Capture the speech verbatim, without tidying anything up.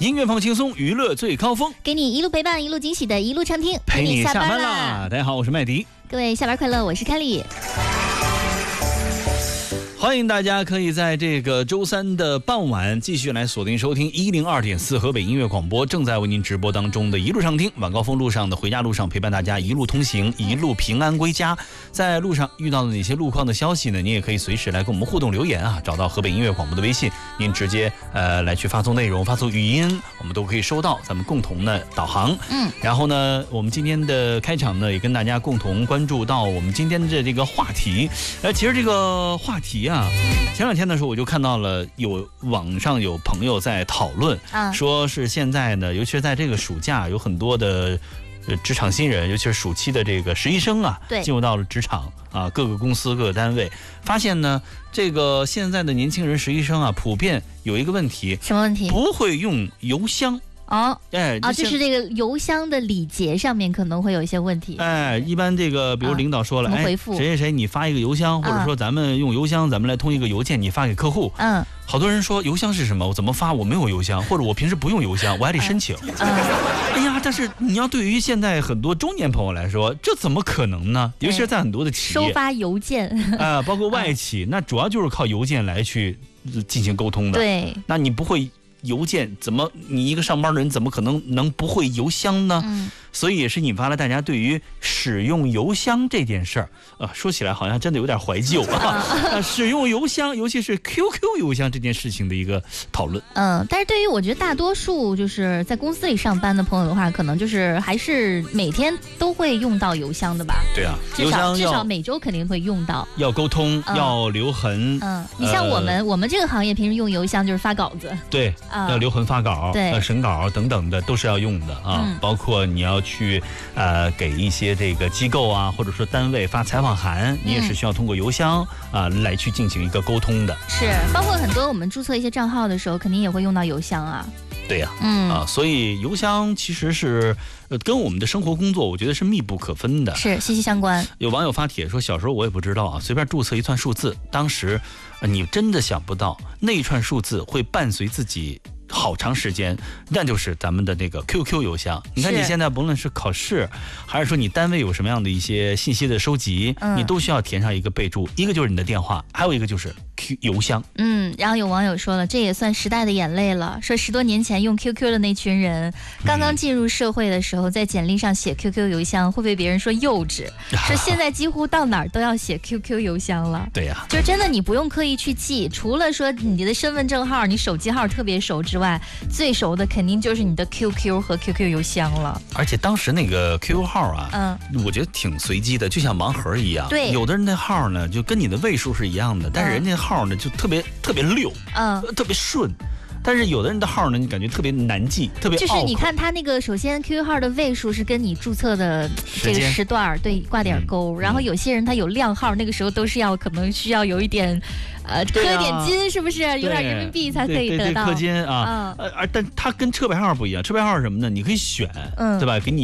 音乐放轻松，娱乐最高峰， 给你一路陪伴，一路惊喜的一路畅听， 陪你下班啦！ 啦！大家好，我是麦迪， 各位下班快乐，我是凯丽。 欢迎大家可以在这个周三的傍晚继续来锁定收听一零二点四河北音乐广播，正在为您直播当中的一路畅听，晚高峰路上的回家路上陪伴大家一路通行，一路平安归家。在路上遇到的哪些路况的消息呢？您也可以随时来跟我们互动留言啊，找到河北音乐广播的微信，您直接呃来去发送内容，发送语音，我们都可以收到，咱们共同的导航。嗯，然后呢，我们今天的开场呢，也跟大家共同关注到我们今天的这个话题。呃，其实这个话题啊。前两天的时候，我就看到了有网上有朋友在讨论，啊、说是现在呢，尤其是在这个暑假，有很多的呃职场新人，尤其是暑期的这个实习生啊，进入到了职场啊，各个公司各个单位，发现呢，这个现在的年轻人实习生啊，普遍有一个问题， 什么问题？不会用邮箱。 哦，哎，啊，就是这个邮箱的礼节上面可能会有一些问题。 哎，一般这个，比如领导说了，哎，谁谁谁，你发一个邮箱，或者说咱们用邮箱，咱们来通一个邮件，你发给客户。嗯，好多人说邮箱是什么？我怎么发？我没有邮箱，或者我平时不用邮箱，我还得申请。嗯，哎呀，但是你要对于现在很多中年朋友来说，这怎么可能呢？尤其是在很多的企业收发邮件啊，包括外企，那主要就是靠邮件来去进行沟通的。 对， 那你不会。邮件怎么？你一个上班的人怎么可能能不会邮箱呢？嗯，所以也是引发了大家对于使用邮箱这件事儿啊，说起来好像真的有点怀旧啊。啊使用邮箱，尤其是 Q Q 邮箱这件事情的一个讨论。 嗯，但是对于我觉得大多数就是在公司里上班的朋友的话，可能就是还是每天都会用到邮箱的吧？ 对啊， 至少至少每周肯定会用到。 要沟通，嗯、要留痕。 嗯，你像我们、呃、我们这个行业平时用邮箱就是发稿子。 对。要留痕发稿、呃、审稿等等的都是要用的啊、嗯，包括你要去呃给一些这个机构啊或者说单位发采访函，你也是需要通过邮箱啊、呃、来去进行一个沟通的。 是，包括很多我们注册一些账号的时候，肯定也会用到邮箱啊。 对呀、啊，嗯啊，所以邮箱其实是呃跟我们的生活工作，我觉得是密不可分的， 是息息相关。 有网友发帖说，小时候我也不知道啊，随便注册一串数字，当时、呃、你真的想不到那一串数字会伴随自己。好长时间，那就是咱们的那个 Q Q 邮箱。你看你现在不论是考试，还是说你单位有什么样的一些信息的收集，嗯、你都需要填上一个备注，一个就是你的电话，还有一个就是 Q 邮箱。 嗯，然后有网友说了，这也算时代的眼泪了。说十多年前用 Q Q 的那群人，刚刚进入社会的时候，在简历上写 Q Q 邮箱，会被别人说幼稚。说现在几乎到哪儿都要写 Q Q 邮箱了。 对呀、啊， 就是真的，你不用刻意去记，除了说你的身份证号、你手机号特别熟之外，最熟的肯定就是你的 Q Q 和 Q Q 邮箱了。 而且当时那个 Q Q 号啊，嗯，我觉得挺随机的，就像盲盒一样。 对， 有的人的号呢就跟你的位数是一样的，但是人家号呢就特别特别溜，嗯，特别顺。但是有的人的号呢，你感觉特别难记，特别就是你看他那个，首先 Q Q 号的位数是跟你注册的这个时段对挂点勾、嗯，然后有些人他有靓号，那个时候都是要可能需要有一点，呃，氪一点金，是不是？有点人民币才可以得到氪金啊。嗯、呃，而但它跟车牌号不一样，车牌号是什么呢？你可以选，嗯，对吧？给你。